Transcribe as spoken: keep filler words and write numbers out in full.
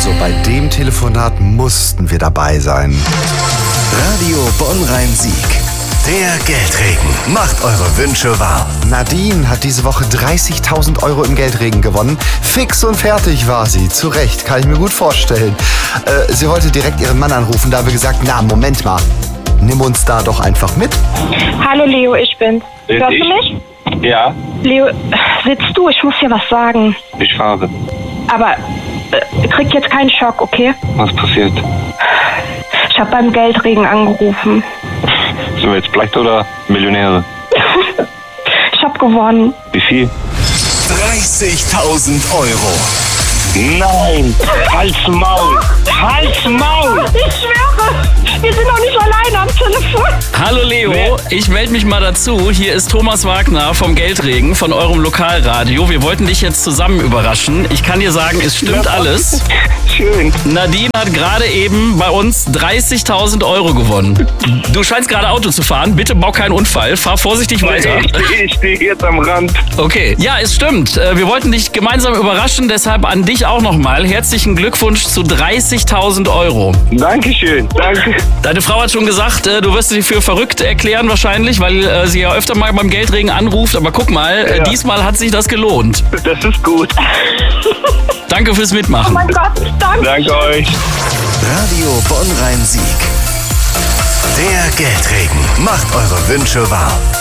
Also bei dem Telefonat mussten wir dabei sein. Radio Bonn-Rhein-Sieg. Der Geldregen macht eure Wünsche wahr. Nadine hat diese Woche dreißigtausend Euro im Geldregen gewonnen. Fix und fertig war sie. Zu Recht, kann ich mir gut vorstellen. Äh, sie wollte direkt ihren Mann anrufen. Da haben wir gesagt, na, Moment mal. Nimm uns da doch einfach mit. Hallo Leo, ich bin's. Bin Hörst ich? du mich? Ja, Leo, sitzt du? Ich muss dir was sagen. ich fahre. Aber äh, krieg jetzt keinen Schock, okay? Was passiert? Ich habe beim Geldregen angerufen. Sind wir jetzt Pleite oder Millionäre? Ich habe gewonnen. Wie viel? dreißigtausend Euro. Nein! Halt's Maul! Halt's Maul! Ich schwöre, wir sind noch nicht alleine am Telefon. Hallo Leo, ich melde mich mal dazu. Hier ist Thomas Wagner vom Geldregen, von eurem Lokalradio. Wir wollten dich jetzt zusammen überraschen. Ich kann dir sagen, es stimmt alles. Schön. Nadine hat gerade eben bei uns dreißigtausend Euro gewonnen. Du scheinst gerade Auto zu fahren. Bitte bau keinen Unfall. Fahr vorsichtig weiter. Ich, ich stehe jetzt am Rand. Okay. Ja, es stimmt. Äh, Wir wollten dich gemeinsam überraschen. Deshalb an dich auch nochmal. Herzlichen Glückwunsch zu dreißigtausend Euro. Dankeschön. Danke. Deine Frau hat schon gesagt, äh, du wirst dich für verrückt erklären wahrscheinlich, weil äh, sie ja öfter mal beim Geldregen anruft. Aber guck mal, äh, Ja. diesmal hat sich das gelohnt. Das ist gut. Danke fürs Oh Mitmachen. mein Gott, danke. Danke euch. Radio Bonn-Rhein-Sieg. Der Geldregen macht eure Wünsche wahr.